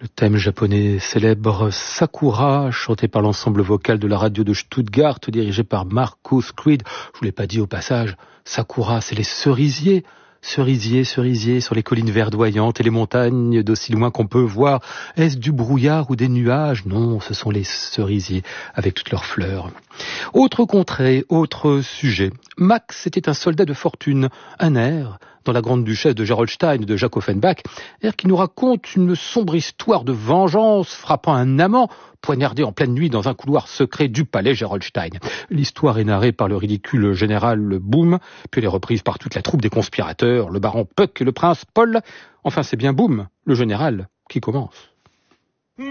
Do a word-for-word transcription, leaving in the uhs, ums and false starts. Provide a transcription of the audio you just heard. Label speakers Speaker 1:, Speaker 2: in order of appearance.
Speaker 1: Le thème japonais célèbre Sakura, chanté par l'ensemble vocal de la radio de Stuttgart, dirigé par Markus Creed. Je vous l'ai pas dit au passage, Sakura, c'est les cerisiers. Cerisiers, cerisiers sur les collines verdoyantes et les montagnes d'aussi loin qu'on peut voir. Est-ce du brouillard ou des nuages? Non, ce sont les cerisiers avec toutes leurs fleurs. Autre contrée, autre sujet. Max était un soldat de fortune, un air dans la grande duchesse de Gerolstein de Jacques Offenbach, air qui nous raconte une sombre histoire de vengeance frappant un amant poignardé en pleine nuit dans un couloir secret du palais Gerolstein. L'histoire est narrée par le ridicule général Boom, puis elle est reprise par toute la troupe des conspirateurs, le baron Puck et le prince Paul. Enfin, c'est bien Boom, le général, qui commence.